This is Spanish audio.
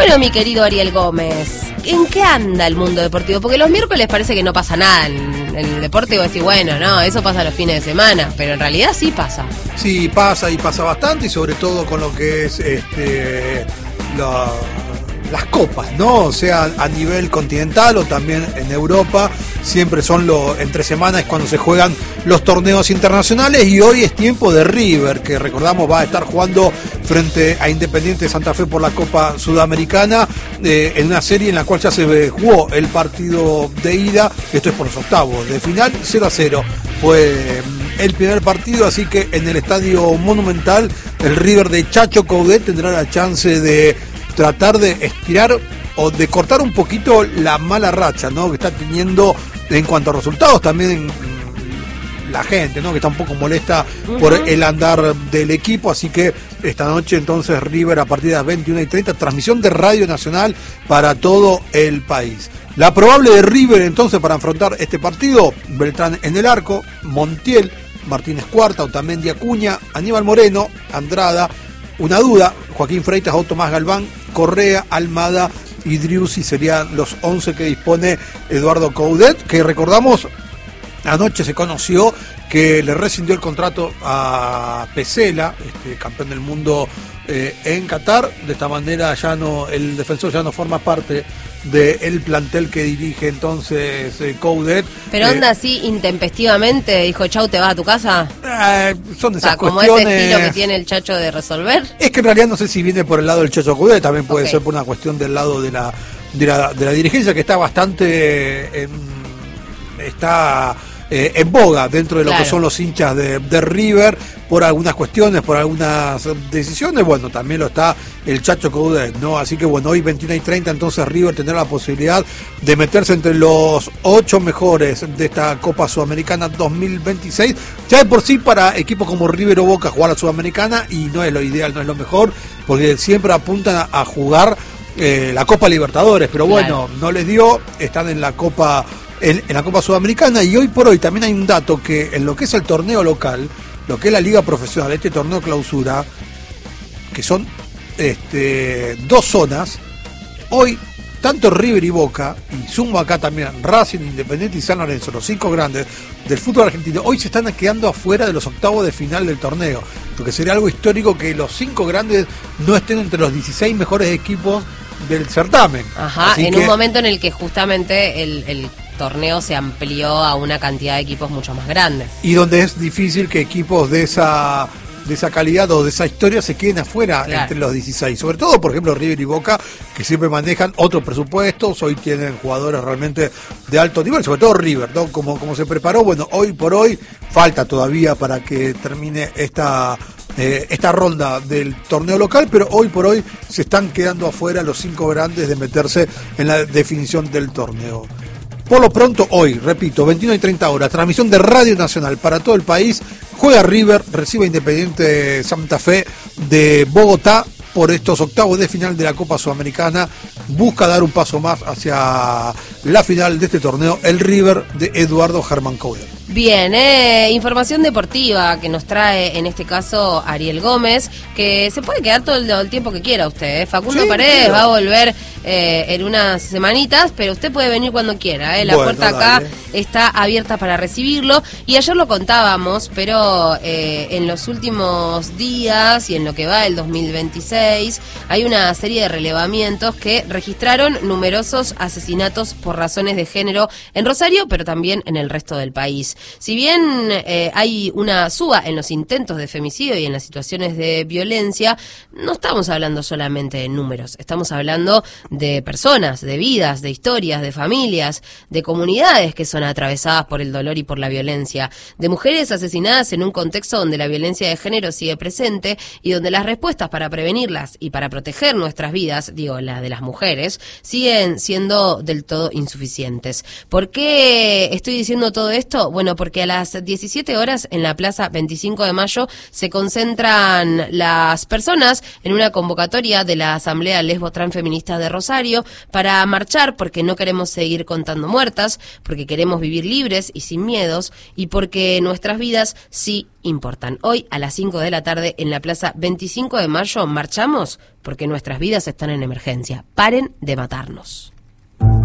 Bueno, mi querido Ariel Gómez, ¿en qué anda el mundo deportivo? Porque los miércoles parece que no pasa nada en el deporte, y vos decís, bueno, no, eso pasa los fines de semana, pero en realidad sí pasa. Sí, pasa y pasa bastante, y sobre todo con lo que es las copas, ¿no? O sea, a nivel continental o también en Europa, siempre son entre semanas cuando se juegan los torneos internacionales, y hoy es tiempo de River, que recordamos va a estar jugando frente a Independiente Santa Fe por la Copa Sudamericana, en una serie en la cual ya se jugó el partido de ida. Esto es por los octavos de final, 0-0 fue el primer partido, así que en el Estadio Monumental el River de Chacho Coudet tendrá la chance de tratar de estirar o de cortar un poquito la mala racha, ¿no?, que está teniendo en cuanto a resultados. También la gente, ¿no?, que está un poco molesta por el andar del equipo. Así que esta noche entonces River a partir de las 21:30, transmisión de Radio Nacional para todo el país. La probable de River entonces para afrontar este partido: Beltrán en el arco, Montiel, Martínez Cuarta, Otamendi, Acuña, Aníbal Moreno, Andrada. Una duda: Joaquín Freitas o Tomás Galván, Correa, Almada y Driussi serían los 11 que dispone Eduardo Coudet, que recordamos anoche se conoció que le rescindió el contrato a Pesela, campeón del mundo en Qatar. De esta manera ya no, el defensor ya no forma parte del plantel que dirige entonces Coudet. Pero anda así intempestivamente, dijo chau, te vas a tu casa. Son de esas como cuestiones, ese estilo que tiene el Chacho de resolver. Es que en realidad no sé si viene por el lado del Chacho Coudet, también puede ser por una cuestión del lado de la dirigencia, que está bastante en boga dentro de lo que son los hinchas de River, por algunas cuestiones, por algunas decisiones. Bueno, también lo está el Chacho Coudet, ¿no? Así que bueno, hoy 21:30 entonces River tendrá la posibilidad de meterse entre los 8 mejores de esta Copa Sudamericana 2026. Ya de por sí, para equipos como River o Boca jugar a la Sudamericana, y no es lo ideal, no es lo mejor, porque siempre apuntan a jugar la Copa Libertadores, pero bueno, no les dio, están en la Copa Sudamericana. Y hoy por hoy también hay un dato, que en lo que es el torneo local, lo que es la liga profesional, este torneo clausura, que son 2 zonas, hoy tanto River y Boca, y sumo acá también Racing, Independiente y San Lorenzo, los 5 grandes del fútbol argentino, hoy se están quedando afuera de los octavos de final del torneo, porque sería algo histórico que los 5 grandes no estén entre los 16 mejores equipos del certamen. Ajá, así un momento en el que justamente el torneo se amplió a una cantidad de equipos mucho más grandes. Y donde es difícil que equipos de esa calidad o de esa historia se queden afuera entre los 16. Sobre todo, por ejemplo, River y Boca, que siempre manejan otros presupuestos, hoy tienen jugadores realmente de alto nivel, sobre todo River, ¿no? Como se preparó, bueno, hoy por hoy falta todavía para que termine esta ronda del torneo local, pero hoy por hoy se están quedando afuera los 5 grandes de meterse en la definición del torneo. Por lo pronto, hoy, repito, 21:30 horas, transmisión de Radio Nacional para todo el país. Juega River, recibe Independiente Santa Fe de Bogotá por estos octavos de final de la Copa Sudamericana. Busca dar un paso más hacia la final de este torneo, el River de Eduardo Germán Coudet. Bien, información deportiva que nos trae en este caso Ariel Gómez, que se puede quedar todo el tiempo que quiera usted. Facundo Paredes va a volver en unas semanitas, pero usted puede venir cuando quiera. La puerta acá está abierta para recibirlo. Y ayer lo contábamos, pero en los últimos días y en lo que va del 2026 hay una serie de relevamientos que registraron numerosos asesinatos por razones de género en Rosario, pero también en el resto del país. Si bien hay una suba en los intentos de femicidio y en las situaciones de violencia, no estamos hablando solamente de números, estamos hablando de personas, de vidas, de historias, de familias, de comunidades que son atravesadas por el dolor y por la violencia, de mujeres asesinadas en un contexto donde la violencia de género sigue presente y donde las respuestas para prevenirlas y para proteger nuestras vidas, digo, la de las mujeres, siguen siendo del todo insuficientes. ¿Por qué estoy diciendo todo esto? Bueno, Bueno, porque a las 17 horas en la Plaza 25 de Mayo se concentran las personas en una convocatoria de la Asamblea Lesbo Transfeminista de Rosario para marchar porque no queremos seguir contando muertas, porque queremos vivir libres y sin miedos y porque nuestras vidas sí importan. Hoy a las 5 de la tarde en la Plaza 25 de Mayo marchamos porque nuestras vidas están en emergencia. Paren de matarnos.